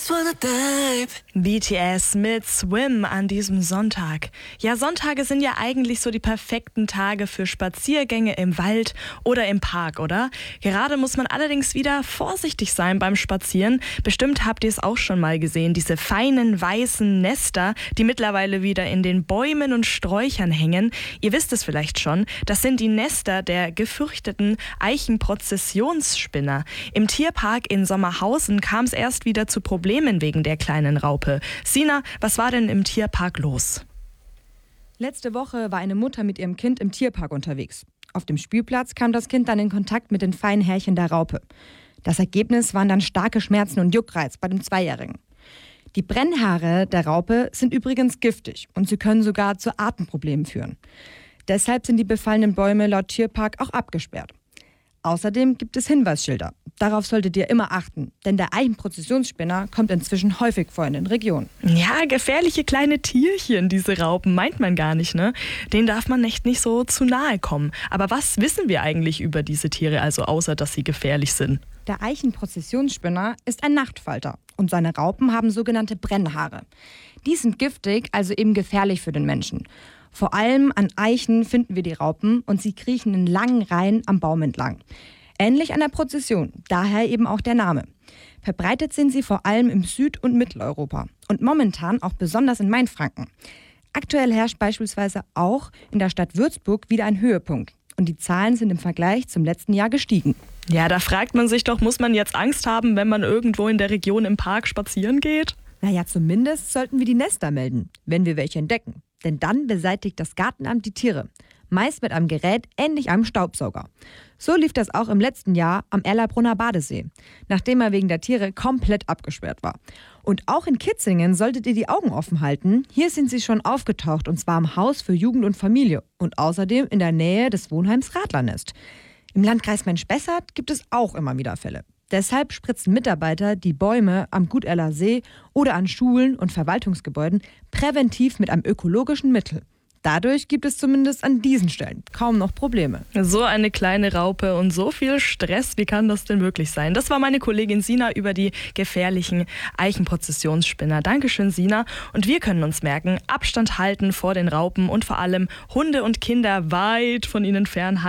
just wanna dive. BTS mit Swim an diesem Sonntag. Ja, Sonntage sind ja eigentlich so die perfekten Tage für Spaziergänge im Wald oder im Park, oder? Gerade muss man allerdings wieder vorsichtig sein beim Spazieren. Bestimmt habt ihr es auch schon mal gesehen, diese feinen weißen Nester, die mittlerweile wieder in den Bäumen und Sträuchern hängen. Ihr wisst es vielleicht schon, das sind die Nester der gefürchteten Eichenprozessionsspinner. Im Tierpark in Sommerhausen kam es erst wieder zu Problemen wegen der kleinen Raupe. Sina, was war denn im Tierpark los? Letzte Woche war eine Mutter mit ihrem Kind im Tierpark unterwegs. Auf dem Spielplatz kam das Kind dann in Kontakt mit den feinen Härchen der Raupe. Das Ergebnis waren dann starke Schmerzen und Juckreiz bei dem Zweijährigen. Die Brennhaare der Raupe sind übrigens giftig und sie können sogar zu Atemproblemen führen. Deshalb sind die befallenen Bäume laut Tierpark auch abgesperrt. Außerdem gibt es Hinweisschilder. Darauf solltet ihr immer achten, denn der Eichenprozessionsspinner kommt inzwischen häufig vor in den Regionen. Ja, gefährliche kleine Tierchen, diese Raupen, meint man gar nicht, ne? Denen darf man echt nicht so zu nahe kommen. Aber was wissen wir eigentlich über diese Tiere, also außer dass sie gefährlich sind? Der Eichenprozessionsspinner ist ein Nachtfalter und seine Raupen haben sogenannte Brennhaare. Die sind giftig, also eben gefährlich für den Menschen. Vor allem an Eichen finden wir die Raupen und sie kriechen in langen Reihen am Baum entlang. Ähnlich einer Prozession, daher eben auch der Name. Verbreitet sind sie vor allem im Süd- und Mitteleuropa und momentan auch besonders in Mainfranken. Aktuell herrscht beispielsweise auch in der Stadt Würzburg wieder ein Höhepunkt und die Zahlen sind im Vergleich zum letzten Jahr gestiegen. Ja, da fragt man sich doch, muss man jetzt Angst haben, wenn man irgendwo in der Region im Park spazieren geht? Naja, zumindest sollten wir die Nester melden, wenn wir welche entdecken. Denn dann beseitigt das Gartenamt die Tiere. Meist mit einem Gerät ähnlich einem Staubsauger. So lief das auch im letzten Jahr am Erlabrunner Badesee, nachdem er wegen der Tiere komplett abgesperrt war. Und auch in Kitzingen solltet ihr die Augen offen halten. Hier sind sie schon aufgetaucht und zwar im Haus für Jugend und Familie und außerdem in der Nähe des Wohnheims Radlernest. Im Landkreis Mensch-Spessart gibt es auch immer wieder Fälle. Deshalb spritzen Mitarbeiter die Bäume am Guteller See oder an Schulen und Verwaltungsgebäuden präventiv mit einem ökologischen Mittel. Dadurch gibt es zumindest an diesen Stellen kaum noch Probleme. So eine kleine Raupe und so viel Stress, wie kann das denn wirklich sein? Das war meine Kollegin Sina über die gefährlichen Eichenprozessionsspinner. Dankeschön, Sina. Und wir können uns merken, Abstand halten vor den Raupen und vor allem Hunde und Kinder weit von ihnen fernhalten.